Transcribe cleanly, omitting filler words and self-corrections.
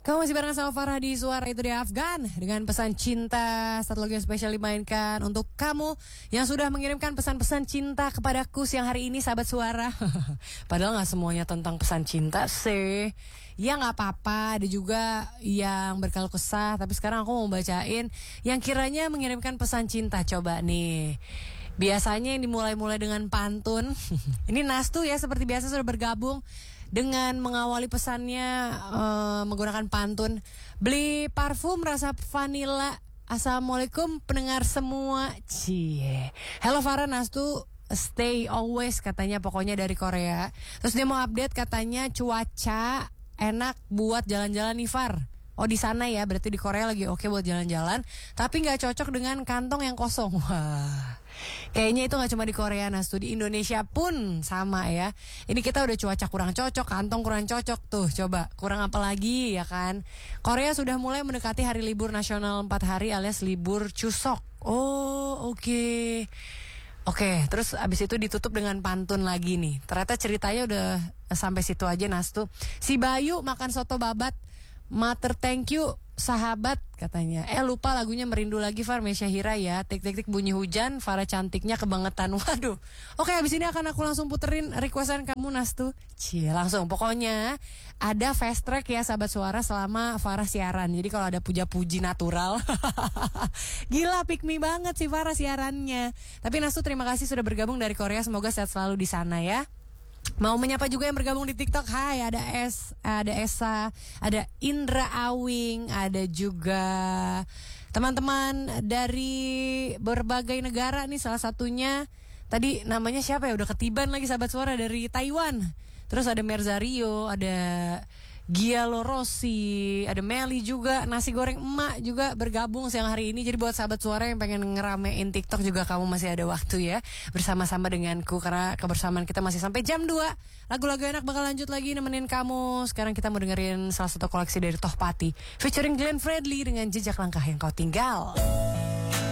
Kamu masih bareng sama Farah di Suara Itu Dia Afgan dengan pesan cinta. Satu lagu yang spesial dimainkan untuk kamu yang sudah mengirimkan pesan-pesan cinta kepadaku siang hari ini, sahabat Suara. Padahal gak semuanya tentang pesan cinta sih. Ya gak apa-apa, ada juga yang berkeluh kesah. Tapi sekarang aku mau bacain yang kiranya mengirimkan pesan cinta. Coba nih, biasanya yang dimulai-mulai dengan pantun. Ini Nastu ya, seperti biasa sudah bergabung dengan mengawali pesannya menggunakan pantun. Beli parfum rasa vanila. Assalamualaikum pendengar semua. Cie. Hello Farah, Nastu, stay always katanya, pokoknya dari Korea. Terus dia mau update katanya cuaca enak buat jalan-jalan nih Far. Oh di sana ya, berarti di Korea lagi oke buat jalan-jalan. Tapi gak cocok dengan kantong yang kosong. Wah, kayaknya itu gak cuma di Korea, Nastu, di Indonesia pun sama ya. Ini kita udah cuaca kurang cocok, kantong kurang cocok tuh. Coba kurang apa lagi ya kan. Korea sudah mulai mendekati hari libur nasional 4 hari alias libur Chuseok. Oh oke. Oke, terus abis itu ditutup dengan pantun lagi nih. Ternyata ceritanya udah sampai situ aja, Nastu. Si Bayu makan soto babat. Mater thank you sahabat katanya. Lupa lagunya Merindu Lagi Far, Mesyahira ya. Tik-tik-tik bunyi hujan, Farah cantiknya kebangetan. Waduh. Oke, abis ini akan aku langsung puterin requestan kamu, Nastu. Cie, langsung. Pokoknya ada fast track ya sahabat Suara selama Farah siaran. Jadi kalau ada puja-puji natural. Gila, pick me banget sih Farah siarannya. Tapi Nastu, terima kasih sudah bergabung dari Korea. Semoga sehat selalu di sana ya. Mau menyapa juga yang bergabung di TikTok. Hai, ada Esa, ada Indra Awing, ada juga teman-teman dari berbagai negara nih. Salah satunya tadi namanya siapa ya, udah ketiban lagi sahabat Suara, dari Taiwan. Terus ada Merzario, ada Gialo Rossi, ada Meli juga, nasi goreng emak juga bergabung siang hari ini. Jadi buat sahabat Suara yang pengen ngeramein TikTok juga, kamu masih ada waktu ya, bersama-sama denganku, karena kebersamaan kita masih sampai jam 2. Lagu-lagu enak bakal lanjut lagi nemenin kamu. Sekarang kita mau dengerin salah satu koleksi dari Tohpati featuring Glenn Fredly dengan Jejak Langkah Yang Kau Tinggal.